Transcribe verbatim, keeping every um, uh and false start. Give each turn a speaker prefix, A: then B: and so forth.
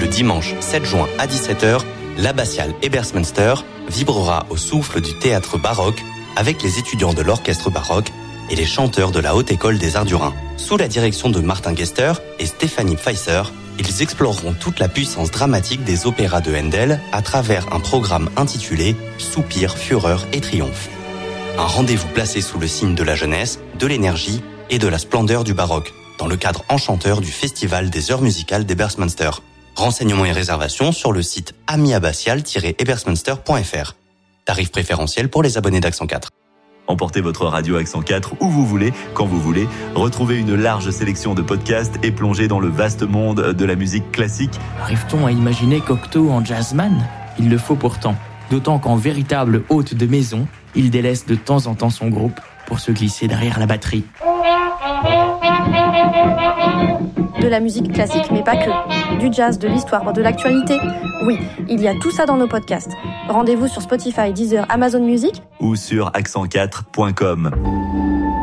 A: Le dimanche sept juin à dix-sept heures, l'abbatiale Ebersmünster vibrera au souffle du théâtre baroque avec les étudiants de l'orchestre baroque et les chanteurs de la Haute École des Arts du Rhin. Sous la direction de Martin Gester et Stéphanie Pfeiffer, ils exploreront toute la puissance dramatique des opéras de Handel à travers un programme intitulé Soupir, Fureur et Triomphe. Un rendez-vous placé sous le signe de la jeunesse, de l'énergie et de la splendeur du baroque, dans le cadre enchanteur du Festival des heures musicales d'Ebersmünster. Renseignements et réservations sur le site ami abbatial tiret ebersmünster point f r. Tarif préférentiel pour les abonnés d'Accent quatre.
B: Emportez votre radio Accent quatre où vous voulez, quand vous voulez. Retrouvez une large sélection de podcasts et plongez dans le vaste monde de la musique classique.
C: Arrive-t-on à imaginer Cocteau en jazzman ? Il le faut pourtant. D'autant qu'en véritable hôte de maison, il délaisse de temps en temps son groupe pour se glisser derrière la batterie.
D: De la musique classique, mais pas que. Du jazz, de l'histoire, de l'actualité. Oui, il y a tout ça dans nos podcasts. Rendez-vous sur Spotify, Deezer, Amazon Music
B: ou sur accent quatre point com.